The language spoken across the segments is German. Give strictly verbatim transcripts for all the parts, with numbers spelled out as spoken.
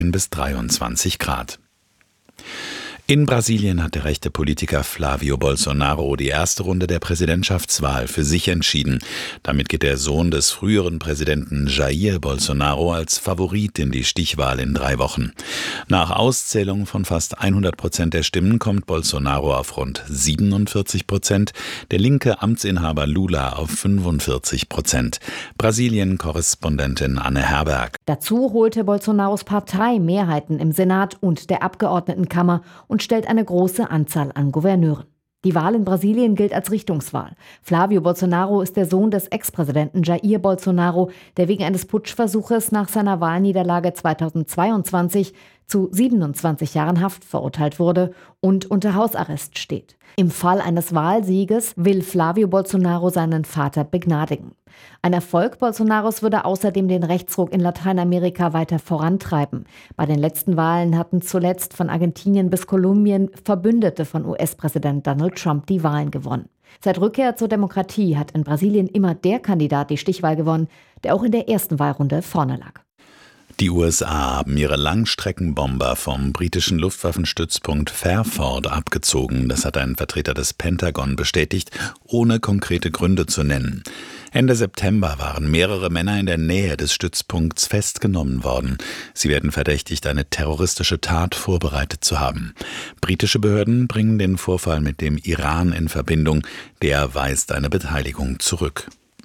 bis dreiundzwanzig Grad. In Brasilien hat der rechte Politiker Flávio Bolsonaro die erste Runde der Präsidentschaftswahl für sich entschieden. Damit geht der Sohn des früheren Präsidenten Jair Bolsonaro als Favorit in die Stichwahl in drei Wochen. Nach Auszählung von fast hundert Prozent der Stimmen kommt Bolsonaro auf rund siebenundvierzig Prozent, der linke Amtsinhaber Lula auf fünfundvierzig Prozent. Brasilien-Korrespondentin Anne Herberg. Dazu holte Bolsonaros Partei Mehrheiten im Senat und der Abgeordnetenkammer und stellt eine große Anzahl an Gouverneuren. Die Wahl in Brasilien gilt als Richtungswahl. Flávio Bolsonaro ist der Sohn des Ex-Präsidenten Jair Bolsonaro, der wegen eines Putschversuches nach seiner Wahlniederlage zweitausendzweiundzwanzig zu siebenundzwanzig Jahren Haft verurteilt wurde und unter Hausarrest steht. Im Fall eines Wahlsieges will Flávio Bolsonaro seinen Vater begnadigen. Ein Erfolg Bolsonaros würde außerdem den Rechtsruck in Lateinamerika weiter vorantreiben. Bei den letzten Wahlen hatten zuletzt von Argentinien bis Kolumbien Verbündete von U S-Präsident Donald Trump die Wahlen gewonnen. Seit Rückkehr zur Demokratie hat in Brasilien immer der Kandidat die Stichwahl gewonnen, der auch in der ersten Wahlrunde vorne lag. Die U S A haben ihre Langstreckenbomber vom britischen Luftwaffenstützpunkt Fairford abgezogen. Das hat ein Vertreter des Pentagon bestätigt, ohne konkrete Gründe zu nennen. Ende September waren mehrere Männer in der Nähe des Stützpunkts festgenommen worden. Sie werden verdächtigt, eine terroristische Tat vorbereitet zu haben. Britische Behörden bringen den Vorfall mit dem Iran in Verbindung. Der weist eine Beteiligung zurück.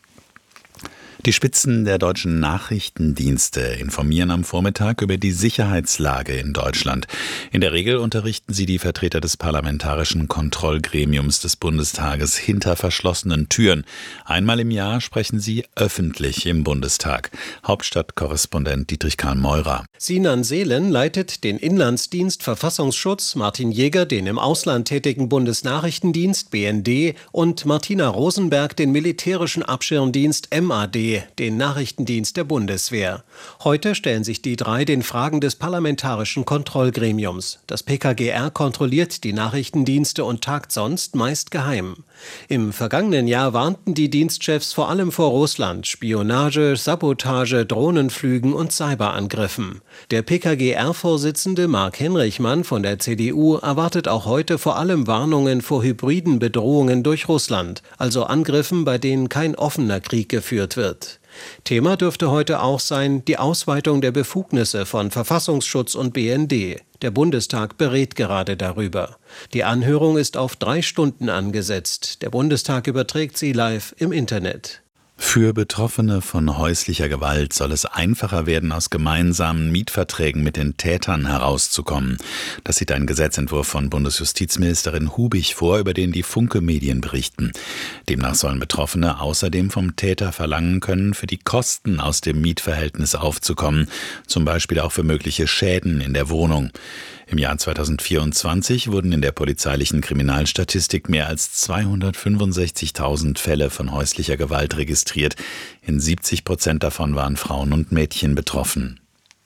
Die Spitzen der deutschen Nachrichtendienste informieren am Vormittag über die Sicherheitslage in Deutschland. In der Regel unterrichten sie die Vertreter des Parlamentarischen Kontrollgremiums des Bundestages hinter verschlossenen Türen. Einmal im Jahr sprechen sie öffentlich im Bundestag. Hauptstadtkorrespondent Dietrich Karl Meurer. Sinan Seelen leitet den Inlandsdienst Verfassungsschutz, Martin Jäger den im Ausland tätigen Bundesnachrichtendienst B N D und Martina Rosenberg den militärischen Abschirmdienst M A D, den Nachrichtendienst der Bundeswehr. Heute stellen sich die drei den Fragen des Parlamentarischen Kontrollgremiums. Das P K G R kontrolliert die Nachrichtendienste und tagt sonst meist geheim. Im vergangenen Jahr warnten die Dienstchefs vor allem vor Russland, Spionage, Sabotage, Drohnenflügen und Cyberangriffen. Der P K G R-Vorsitzende Marc Henrichmann von der C D U erwartet auch heute vor allem Warnungen vor hybriden Bedrohungen durch Russland, also Angriffen, bei denen kein offener Krieg geführt wird. Thema dürfte heute auch sein, die Ausweitung der Befugnisse von Verfassungsschutz und B N D. Der Bundestag berät gerade darüber. Die Anhörung ist auf drei Stunden angesetzt. Der Bundestag überträgt sie live im Internet. Für Betroffene von häuslicher Gewalt soll es einfacher werden, aus gemeinsamen Mietverträgen mit den Tätern herauszukommen. Das sieht ein Gesetzentwurf von Bundesjustizministerin Hubig vor, über den die Funke-Medien berichten. Demnach sollen Betroffene außerdem vom Täter verlangen können, für die Kosten aus dem Mietverhältnis aufzukommen, zum Beispiel auch für mögliche Schäden in der Wohnung. Im Jahr zweitausendvierundzwanzig wurden in der polizeilichen Kriminalstatistik mehr als zweihundertfünfundsechzigtausend Fälle von häuslicher Gewalt registriert. In siebzig Prozent davon waren Frauen und Mädchen betroffen.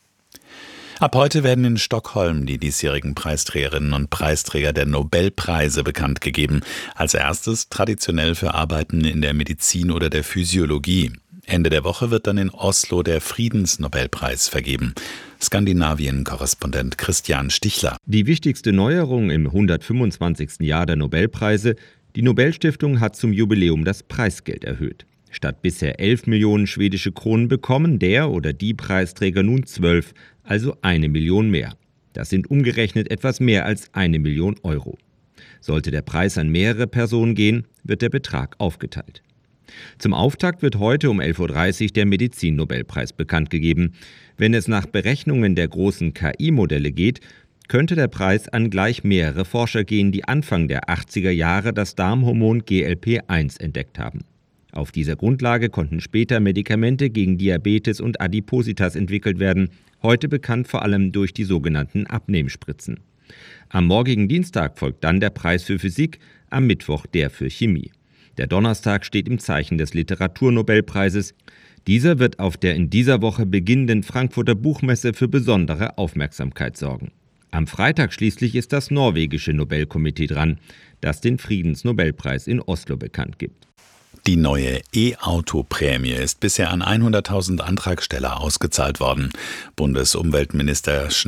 Ab heute werden in Stockholm die diesjährigen Preisträgerinnen und Preisträger der Nobelpreise bekannt gegeben. Als erstes traditionell für Arbeiten in der Medizin oder der Physiologie. Ende der Woche wird dann in Oslo der Friedensnobelpreis vergeben. Skandinavien-Korrespondent Christian Stichler. Die wichtigste Neuerung im hundertfünfundzwanzigsten Jahr der Nobelpreise: Die Nobelstiftung hat zum Jubiläum das Preisgeld erhöht. Statt bisher elf Millionen schwedische Kronen bekommen der oder die Preisträger nun zwölf, also eine Million mehr. Das sind umgerechnet etwas mehr als eine Million Euro. Sollte der Preis an mehrere Personen gehen, wird der Betrag aufgeteilt. Zum Auftakt wird heute um elf Uhr dreißig der Medizin-Nobelpreis bekannt gegeben. Wenn es nach Berechnungen der großen K I-Modelle geht, könnte der Preis an gleich mehrere Forscher gehen, die Anfang der achtziger Jahre das Darmhormon G L P eins entdeckt haben. Auf dieser Grundlage konnten später Medikamente gegen Diabetes und Adipositas entwickelt werden, heute bekannt vor allem durch die sogenannten Abnehmspritzen. Am morgigen Dienstag folgt dann der Preis für Physik, am Mittwoch der für Chemie. Der Donnerstag steht im Zeichen des Literaturnobelpreises. Dieser wird auf der in dieser Woche beginnenden Frankfurter Buchmesse für besondere Aufmerksamkeit sorgen. Am Freitag schließlich ist das norwegische Nobelkomitee dran, das den Friedensnobelpreis in Oslo bekannt gibt. Die neue E-Auto-Prämie ist bisher an hunderttausend Antragsteller ausgezahlt worden. Bundesumweltminister